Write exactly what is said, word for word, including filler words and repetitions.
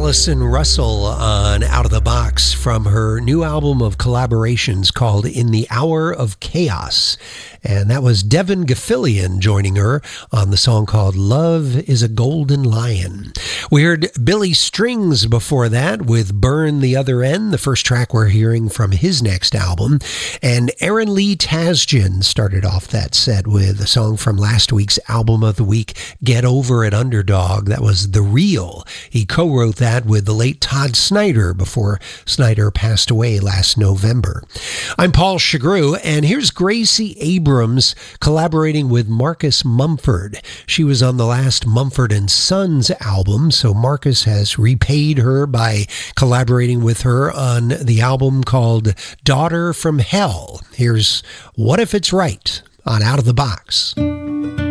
Allison Russell on Out of the Box from her new album of collaborations called In the Hour of Chaos. And that was Devin Gaffilian joining her on the song called Love is a Golden Lion. We heard Billy Strings before that with Burn the Other End, the first track we're hearing from his next album. And Aaron Lee Tasjan started off that set with a song from last week's album of the week, Get Over It Underdog. That was The Real. He co-wrote that with the late Todd Snyder before Snyder passed away last November. I'm Paul Chagru, and here's Gracie Abrams collaborating with Marcus Mumford. She was on the last Mumford and Sons album, so Marcus has repaid her by collaborating with her on the album called Daughter from Hell. Here's What If It's Right on Out of the Box.